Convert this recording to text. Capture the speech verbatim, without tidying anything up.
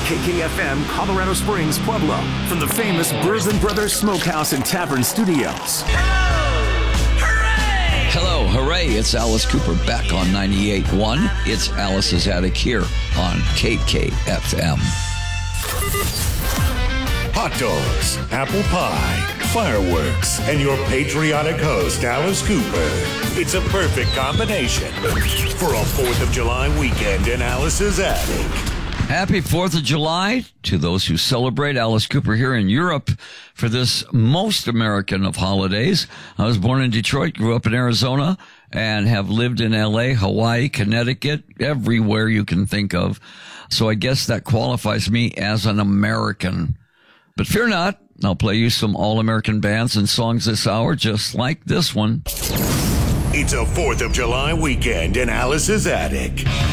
K K F M, Colorado Springs, Pueblo, from the famous Bourbon Brothers Smokehouse and Tavern Studios. Hello, hooray, it's Alice Cooper back on ninety-eight point one. It's Alice's Attic here on K K F M. Hot dogs, apple pie, fireworks, and your patriotic host, Alice Cooper. It's a perfect combination for a fourth of July weekend in Alice's Attic. Happy fourth of July to those who celebrate. Alice Cooper here in Europe for this most American of holidays. I was born in Detroit, grew up in Arizona, and have lived in L A, Hawaii, Connecticut, everywhere you can think of. So I guess that qualifies me as an American. But fear not, I'll play you some all-American bands and songs this hour, just like this one. It's a fourth of July weekend in Alice's Attic.